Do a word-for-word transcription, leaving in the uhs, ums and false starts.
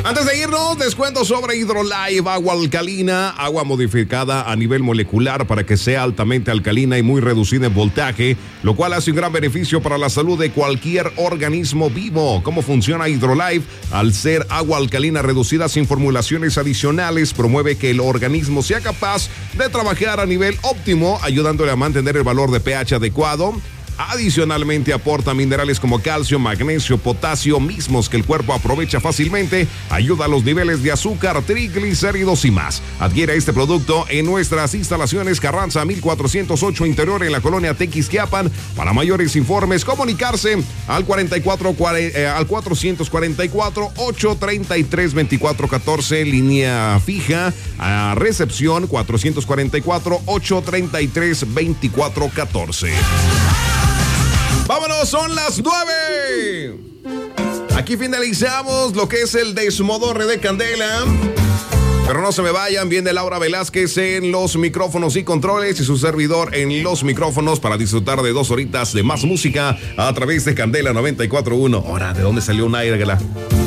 Antes de irnos, les cuento sobre Hydrolife, agua alcalina, agua modificada a nivel molecular para que sea altamente alcalina y muy reducida en voltaje, lo cual hace un gran beneficio para la salud de cualquier organismo vivo. ¿Cómo funciona Hydrolife? Al ser agua alcalina reducida sin formulaciones adicionales, promueve que el organismo sea capaz de trabajar a nivel óptimo, ayudándole a mantener el valor de pH adecuado. Adicionalmente aporta minerales como calcio, magnesio, potasio, mismos que el cuerpo aprovecha fácilmente, ayuda a los niveles de azúcar, triglicéridos y más. Adquiere este producto en nuestras instalaciones Carranza mil cuatrocientos ocho Interior en la colonia Tequisquiapan. Para mayores informes, comunicarse al cuarenta y cuatro, eh, al cuatrocientos cuarenta y cuatro, ochocientos treinta y tres, veinticuatro catorce, línea fija, a recepción cuatrocientos cuarenta y cuatro, ochocientos treinta y tres, veinticuatro catorce. ¡Vámonos! ¡Son las nueve! Aquí finalizamos lo que es el Desmodorre de Candela. Pero no se me vayan, viene Laura Velázquez en los micrófonos y controles y su servidor en los micrófonos para disfrutar de dos horitas de más música a través de Candela noventa y cuatro punto uno. Ahora, ¿de dónde salió un aire, Gala?